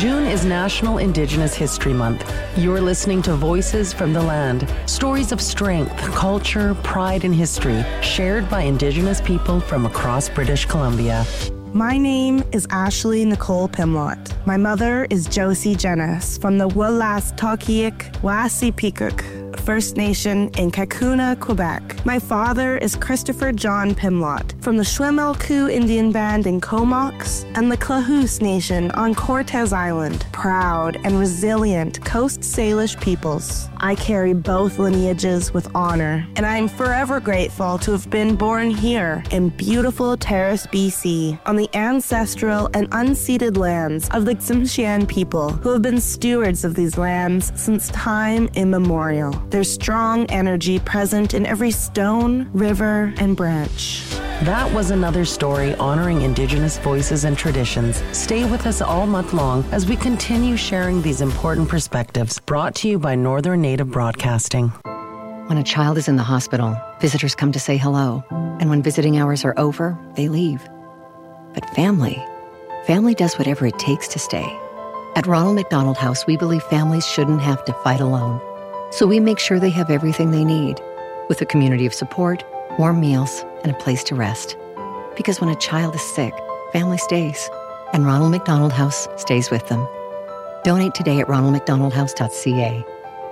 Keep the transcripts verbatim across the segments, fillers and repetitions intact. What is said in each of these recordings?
June is National Indigenous History Month. You're listening to Voices from the Land, stories of strength, culture, pride, and history shared by Indigenous people from across British Columbia. My name is Ashley Nicole Pimlott. My mother is Josie Jennis from the Wolastoqiyik Wassipikuk First Nation in Kakuna, Quebec. My father is Christopher John Pimlott from the Shwemelku Indian Band in Comox and the Klahoose Nation on Cortez Island. Proud and resilient Coast Salish peoples. I carry both lineages with honor, and I am forever grateful to have been born here in beautiful Terrace, B C, on the ancestral and unceded lands of the Tsimshian people who have been stewards of these lands since time immemorial. There's strong energy present in every stone, river, and branch. That was another story honoring Indigenous voices and traditions. Stay with us all month long as we continue sharing these important perspectives, brought to you by Northern Native Broadcasting. When a child is in the hospital, visitors come to say hello. And when visiting hours are over, they leave. But family, family does whatever it takes to stay. At Ronald McDonald House, we believe families shouldn't have to fight alone. So we make sure they have everything they need, with a community of support, warm meals, and a place to rest. Because when a child is sick, family stays, and Ronald McDonald House stays with them. Donate today at ronald mcdonald house dot c a.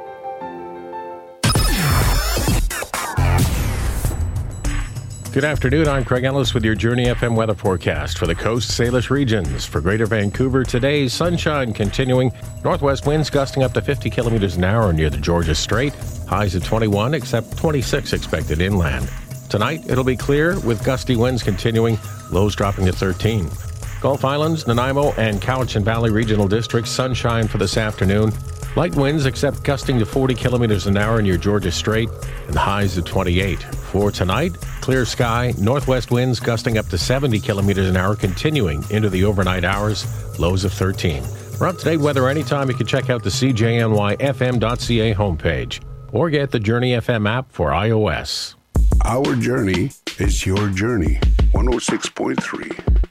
Good afternoon, I'm Craig Ellis with your Journey F M weather forecast for the Coast Salish regions. For Greater Vancouver today, sunshine continuing, northwest winds gusting up to fifty kilometers an hour near the Georgia Strait, highs at twenty-one, except twenty-six expected inland. Tonight, it'll be clear with gusty winds continuing, lows dropping to thirteen. Gulf Islands, Nanaimo, and Cowichan Valley regional districts, sunshine for this afternoon. Light winds except gusting to forty kilometers an hour near Georgia Strait and highs at twenty-eight. For tonight, clear sky, northwest winds gusting up to seventy kilometers an hour continuing into the overnight hours, lows of thirteen. For up-to-date weather anytime, you can check out the C J N Y F M dot C A homepage or get the Journey F M app for iOS. Our journey is your journey. one oh six point three